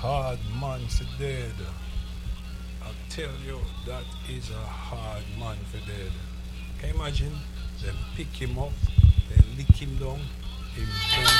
hard man for dead. I tell you, that is a hard man for dead. Can you imagine? Them pick him up, they lick him down, him don't